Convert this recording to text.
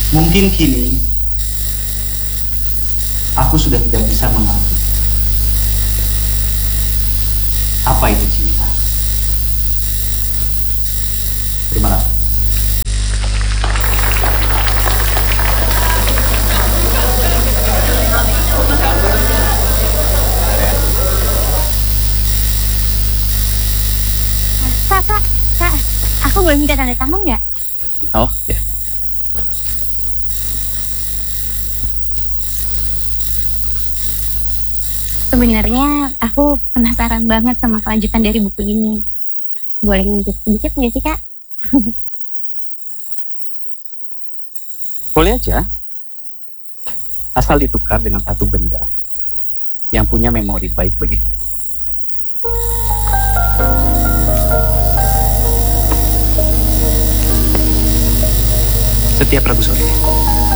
Mungkin kini aku sudah tidak bisa mengerti apa itu cinta. Terima kasih. Kak, kak, kak, aku boleh minta tanda tangan nggak? Oh, ya. Sebenarnya aku penasaran banget sama kelanjutan dari buku ini. Boleh ngintip sedikit nggak sih, Kak? Boleh aja. Asal ditukar dengan satu benda yang punya memori baik begitu. Setiap Rabu sore,